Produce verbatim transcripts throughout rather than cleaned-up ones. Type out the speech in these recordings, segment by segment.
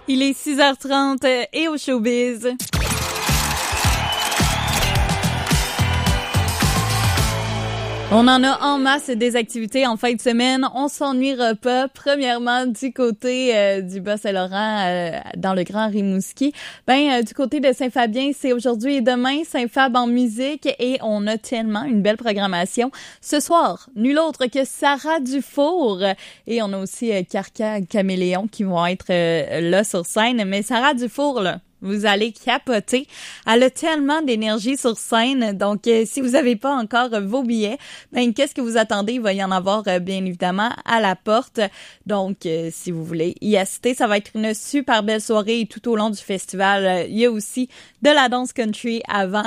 Il est six heures trente et au showbiz. On en a en masse des activités en fin de semaine. On s'ennuiera pas. Premièrement, du côté euh, du Bas-Saint-Laurent, euh, dans le Grand Rimouski, ben euh, du côté de Saint-Fabien, c'est aujourd'hui et demain Saint-Fab en musique et on a tellement une belle programmation. Ce soir, nul autre que Sarah Dufour et on a aussi euh, Carca Caméléon qui vont être euh, là sur scène. Mais Sarah Dufour, là, vous allez capoter. Elle a tellement d'énergie sur scène. Donc, euh, si vous avez pas encore euh, vos billets, ben qu'est-ce que vous attendez? Il va y en avoir euh, bien évidemment à la porte. Donc, euh, si vous voulez y assister, ça va être une super belle soirée. Et tout au long du festival, euh, il y a aussi de la danse country avant,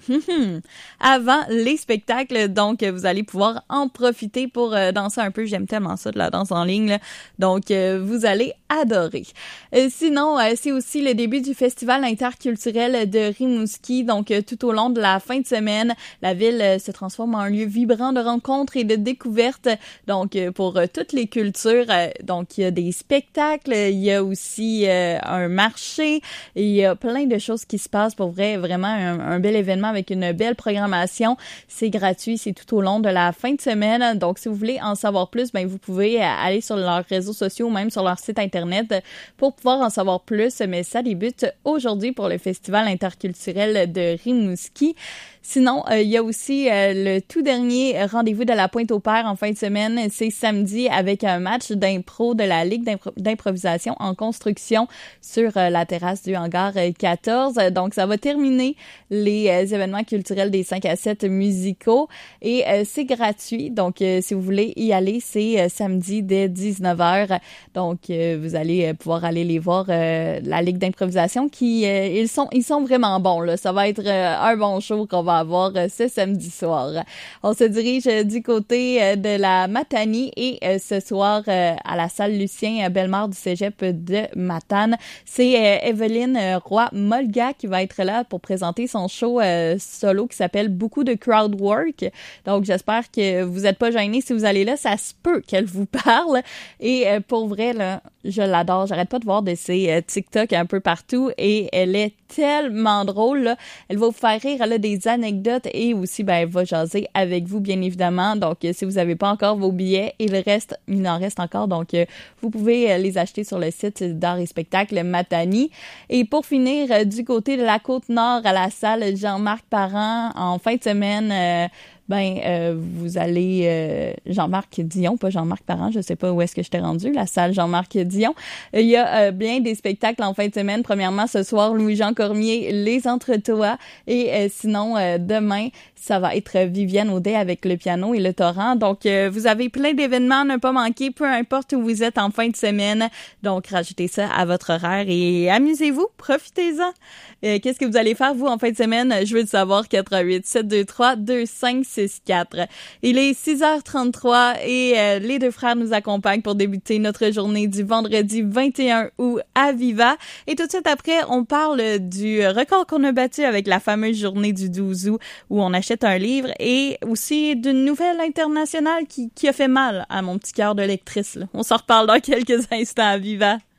avant les spectacles. Donc, euh, vous allez pouvoir en profiter pour euh, danser un peu. J'aime tellement ça, de la danse en ligne, là. Donc, euh, vous allez adorer. Euh, sinon, euh, c'est aussi le début du festival interculturel de Rimouski. Donc, euh, tout au long de la fin de semaine, la ville euh, se transforme en un lieu vibrant de rencontres et de découvertes. Donc, euh, pour euh, toutes les cultures. Euh, donc, il y a des spectacles, il y a aussi euh, un marché, et il y a plein de choses qui se passent. Pour vrai, vraiment un, un bel événement avec une belle programmation. C'est gratuit, c'est tout au long de la fin de semaine. Donc, si vous voulez en savoir plus, ben vous pouvez aller sur leurs réseaux sociaux ou même sur leur site internet pour pouvoir en savoir plus. Mais ça débute aujourd'hui pour le Festival interculturel de Rimouski. Sinon, il euh, y a aussi euh, le tout dernier rendez-vous de la Pointe-au-Père en fin de semaine. C'est samedi avec un match d'impro de la Ligue d'impro- d'improvisation en construction sur euh, la terrasse du hangar quatorze. Donc, ça va terminer les euh, événements culturels des cinq à sept musicaux et euh, c'est gratuit. Donc, euh, si vous voulez y aller, c'est euh, samedi dès dix-neuf heures. Donc, euh, vous allez euh, pouvoir aller les voir, euh, la Ligue d'improvisation qui, euh, ils sont ils sont vraiment bons, là. Ça va être euh, un bon show qu'on va avoir euh, ce samedi soir. On se dirige euh, du côté euh, de la Matanie et euh, ce soir euh, à la salle Lucien Bellemare du Cégep de Matane, c'est euh, Evelyne euh, Roy-Molga qui va être là pour présenter son show euh, solo qui s'appelle Beaucoup de crowd work. Donc j'espère que vous êtes pas gênés si vous allez là, ça se peut qu'elle vous parle et euh, pour vrai là, je l'adore, j'arrête pas de voir de ses euh, TikTok un peu partout et elle est tellement drôle là. Elle va vous faire rire, elle a des anecdotes et aussi ben elle va jaser avec vous bien évidemment. Donc euh, si vous avez pas encore vos billets, il reste il en reste encore donc euh, vous pouvez euh, les acheter sur le site d'art et spectacle Matani. Et pour finir euh, du côté de la Côte-Nord à la salle Jean-Marc Parent en fin de semaine euh, ben euh, vous allez euh, Jean-Marc Dion, pas Jean-Marc Parent, je sais pas où est-ce que je t'ai rendu, la salle Jean-Marc Dion. Il y a euh, bien des spectacles en fin de semaine. Premièrement, ce soir, Louis-Jean Cormier, Les Entretois. Et euh, sinon, euh, demain, ça va être Viviane Audet avec le piano et le torrent. Donc, euh, vous avez plein d'événements à ne pas manquer, peu importe où vous êtes en fin de semaine. Donc, rajoutez ça à votre horaire et amusez-vous, profitez-en. Euh, qu'est-ce que vous allez faire, vous, en fin de semaine? Je veux le savoir, quatre un huit, sept deux trois, deux cinq six quatre. Il est six heures trente-trois et euh, les deux frères nous accompagnent pour débuter notre journée du vendredi vingt et un août à Viva. Et tout de suite après, on parle du record qu'on a battu avec la fameuse journée du douze août où on achète un livre et aussi d'une nouvelle internationale qui, qui a fait mal à mon petit cœur de lectrice, là. On s'en reparle dans quelques instants à Viva.